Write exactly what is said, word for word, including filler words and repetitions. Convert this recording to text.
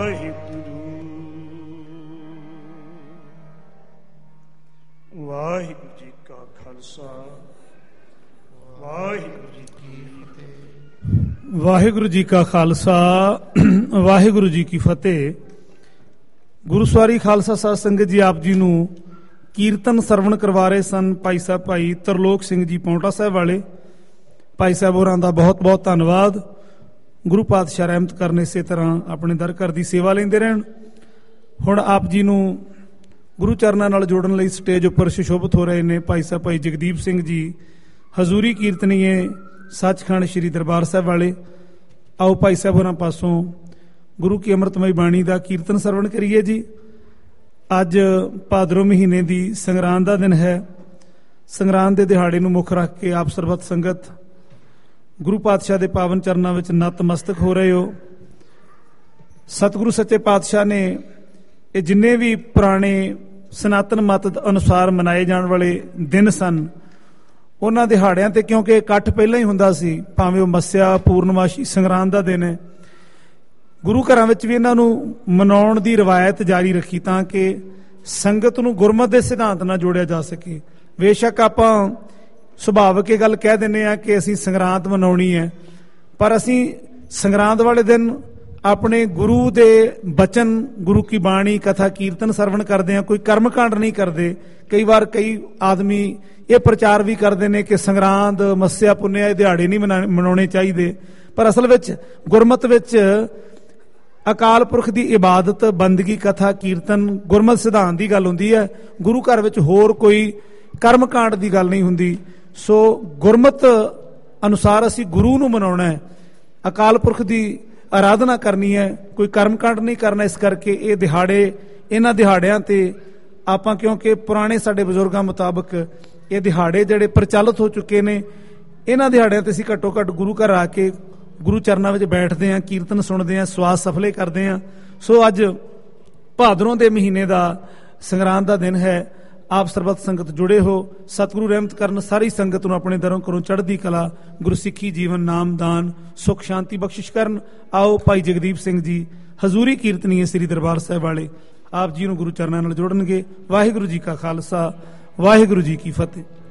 ਵਾਹਿਗੁਰੂ ਵਾਹਿਗੁਰੂ ਜੀ ਕਾ ਖਾਲਸਾ ਵਾਹਿਗੁਰੂ ਜੀ ਕੀ ਫਤਿਹ। ਵਾਹਿਗੁਰੂ ਜੀ ਕਾ ਖਾਲਸਾ ਵਾਹਿਗੁਰੂ ਜੀ ਕੀ ਫਤਿਹ। ਗੁਰੂ ਸਵਾਰੀ ਖਾਲਸਾ ਸਾਧ ਸੰਗਤ ਜੀ, ਆਪ ਜੀ ਨੂੰ ਕੀਰਤਨ ਸਰਵਣ ਕਰਵਾ ਰਹੇ ਸਨ ਭਾਈ ਸਾਹਿਬ ਭਾਈ ਤਰਲੋਕ ਸਿੰਘ ਜੀ ਪੌਂਟਾ ਸਾਹਿਬ ਵਾਲੇ। ਭਾਈ ਸਾਹਿਬ ਹੋਰਾਂ ਦਾ ਬਹੁਤ ਬਹੁਤ ਧੰਨਵਾਦ। ਗੁਰੂ ਪਾਤਸ਼ਾਹ ਰਹਿਮਤ ਕਰਨ, ਇਸੇ ਤਰ੍ਹਾਂ ਆਪਣੇ ਦਰ ਘਰ ਦੀ ਸੇਵਾ ਲੈਂਦੇ ਰਹਿਣ। ਹੁਣ ਆਪ ਜੀ ਨੂੰ ਗੁਰੂ ਚਰਨਾਂ ਨਾਲ ਜੋੜਨ ਲਈ ਸਟੇਜ ਉੱਪਰ ਸੁਸ਼ੋਭਿਤ ਹੋ ਰਹੇ ਨੇ ਭਾਈ ਸਾਹਿਬ ਭਾਈ ਜਗਦੀਪ ਸਿੰਘ ਜੀ, ਹਜ਼ੂਰੀ ਕੀਰਤਨੀਏ ਸੱਚਖੰਡ ਸ੍ਰੀ ਦਰਬਾਰ ਸਾਹਿਬ ਵਾਲੇ। ਆਓ ਭਾਈ ਸਾਹਿਬ ਹੋਰਾਂ ਪਾਸੋਂ ਗੁਰੂ ਕੀ ਅੰਮ੍ਰਿਤਮਈ ਬਾਣੀ ਦਾ ਕੀਰਤਨ ਸਰਵਣ ਕਰੀਏ ਜੀ। ਅੱਜ ਭਾਦਰੋਂ ਮਹੀਨੇ ਦੀ ਸੰਗਰਾਂਦ ਦਾ ਦਿਨ ਹੈ। ਸੰਗਰਾਂਦ ਦੇ ਦਿਹਾੜੇ ਨੂੰ ਮੁੱਖ ਰੱਖ ਕੇ ਆਪ ਸਰਬੱਤ ਸੰਗਤ ਗੁਰੂ ਪਾਤਸ਼ਾਹ ਦੇ ਪਾਵਨ ਚਰਨਾਂ ਵਿੱਚ ਨਤਮਸਤਕ ਹੋ ਰਹੇ ਹੋ। ਸਤਿਗੁਰੂ ਸੱਚੇ ਪਾਤਸ਼ਾਹ ਨੇ ਇਹ ਜਿੰਨੇ ਵੀ ਪੁਰਾਣੇ ਸਨਾਤਨ ਮਤ ਅਨੁਸਾਰ ਮਨਾਏ ਜਾਣ ਵਾਲੇ ਦਿਨ ਸਨ, ਉਹਨਾਂ ਦਿਹਾੜਿਆਂ ਤੇ ਕਿਉਂਕਿ ਇਕੱਠ ਪਹਿਲਾਂ ਹੀ ਹੁੰਦਾ ਸੀ, ਭਾਵੇਂ ਉਹ ਮੱਸਿਆ, ਪੂਰਨਮਾਸ਼ੀ, ਸੰਗਰਾਂਦ ਦਾ ਦਿਨ ਹੈ, ਗੁਰੂ ਘਰਾਂ ਵਿੱਚ ਵੀ ਇਹਨਾਂ ਨੂੰ ਮਨਾਉਣ ਦੀ ਰਵਾਇਤ ਜਾਰੀ ਰੱਖੀ ਤਾਂ ਕਿ ਸੰਗਤ ਨੂੰ ਗੁਰਮਤਿ ਦੇ ਸਿਧਾਂਤ ਨਾਲ ਜੋੜਿਆ ਜਾ ਸਕੇ। ਬੇਸ਼ੱਕ ਆਪਾਂ ਸੁਭਾਵਿਕ ਇਹ ਗੱਲ ਕਹਿ ਦਿੰਦੇ ਹਾਂ ਕਿ ਅਸੀਂ ਸੰਗਰਾਂਦ ਮਨਾਉਣੀ ਹੈ, ਪਰ ਅਸੀਂ ਸੰਗਰਾਂਦ ਵਾਲੇ ਦਿਨ ਆਪਣੇ ਗੁਰੂ ਦੇ ਬਚਨ, ਗੁਰੂ ਕੀ ਬਾਣੀ, ਕਥਾ ਕੀਰਤਨ ਸਰਵਣ ਕਰਦੇ ਹਾਂ, ਕੋਈ ਕਰਮਕਾਂਡ ਨਹੀਂ ਕਰਦੇ। ਕਈ ਵਾਰ ਕਈ ਆਦਮੀ ਇਹ ਪ੍ਰਚਾਰ ਵੀ ਕਰਦੇ ਨੇ ਕਿ ਸੰਗਰਾਂਦ, ਮੱਸਿਆ, ਪੁੰਨਿਆ ਇਹ ਦਿਹਾੜੇ ਨਹੀਂ ਮਨਾ ਮਨਾਉਣੇ ਚਾਹੀਦੇ, ਪਰ ਅਸਲ ਵਿੱਚ ਗੁਰਮਤਿ ਵਿੱਚ ਅਕਾਲ ਪੁਰਖ ਦੀ ਇਬਾਦਤ, ਬੰਦਗੀ, ਕਥਾ ਕੀਰਤਨ ਗੁਰਮਤਿ ਸਿਧਾਂਤ ਦੀ ਗੱਲ ਹੁੰਦੀ ਹੈ। ਗੁਰੂ ਘਰ ਵਿੱਚ ਹੋਰ ਕੋਈ ਕਰਮਕਾਂਡ ਦੀ ਗੱਲ ਨਹੀਂ ਹੁੰਦੀ। ਸੋ ਗੁਰਮਤਿ ਅਨੁਸਾਰ ਅਸੀਂ ਗੁਰੂ ਨੂੰ ਮਨਾਉਣਾ ਹੈ, ਅਕਾਲ ਪੁਰਖ ਦੀ ਆਰਾਧਨਾ ਕਰਨੀ ਹੈ, ਕੋਈ ਕਰਮਕਾਂਡ ਨਹੀਂ ਕਰਨਾ। ਇਸ ਕਰਕੇ ਇਹ ਦਿਹਾੜੇ, ਇਹਨਾਂ ਦਿਹਾੜਿਆਂ ਤੇ ਆਪਾਂ, ਕਿਉਂਕਿ ਪੁਰਾਣੇ ਸਾਡੇ ਬਜ਼ੁਰਗਾਂ ਮੁਤਾਬਕ ਇਹ ਦਿਹਾੜੇ ਜਿਹੜੇ ਪ੍ਰਚਲਿਤ ਹੋ ਚੁੱਕੇ ਨੇ, ਇਹਨਾਂ ਦਿਹਾੜਿਆਂ ਤੇ ਅਸੀਂ ਘੱਟੋ ਘੱਟ ਗੁਰੂ ਘਰ ਆ ਕੇ ਗੁਰੂ ਚਰਨਾਂ ਵਿੱਚ ਬੈਠਦੇ ਹਾਂ, ਕੀਰਤਨ ਸੁਣਦੇ ਹਾਂ, ਸਵਾਸ ਸਫਲੇ ਕਰਦੇ ਹਾਂ। ਸੋ ਅੱਜ ਭਾਦਰੋਂ ਦੇ ਮਹੀਨੇ ਦਾ ਸੰਗਰਾਂਦ ਦਾ ਦਿਨ ਹੈ। ਆਪ ਸਰਬੱਤ ਸੰਗਤ ਜੁੜੇ ਹੋ। ਸਤਿਗੁਰੂ ਰਹਿਮਤ ਕਰਨ, ਸਾਰੀ ਸੰਗਤ ਨੂੰ ਆਪਣੇ ਦਰੋਂ ਕਰੋ ਚੜ੍ਹਦੀ ਕਲਾ, ਗੁਰਸਿੱਖੀ, ਜੀਵਨ, ਨਾਮ, ਦਾਨ, ਸੁੱਖ ਸ਼ਾਂਤੀ ਬਖਸ਼ਿਸ਼ ਕਰਨ। ਆਓ ਭਾਈ ਜਗਦੀਪ ਸਿੰਘ ਜੀ, ਹਜ਼ੂਰੀ ਕੀਰਤਨੀਏ ਸ੍ਰੀ ਦਰਬਾਰ ਸਾਹਿਬ ਵਾਲੇ, ਆਪ ਜੀ ਨੂੰ ਗੁਰੂ ਚਰਨਾਂ ਨਾਲ ਜੋੜਨਗੇ। ਵਾਹਿਗੁਰੂ ਜੀ ਕਾ ਖਾਲਸਾ, ਵਾਹਿਗੁਰੂ ਜੀ ਕੀ ਫਤਿਹ।